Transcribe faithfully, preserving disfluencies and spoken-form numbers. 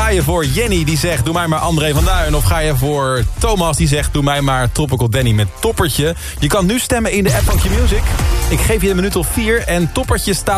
je voor Jenny die zegt doe mij maar André van Duin? Of ga je voor Thomas die zegt doe mij maar Tropical Danny met Toppertje? Je kan nu stemmen in de app van Q-Music. Ik geef je een minuut of vier en Toppertje staat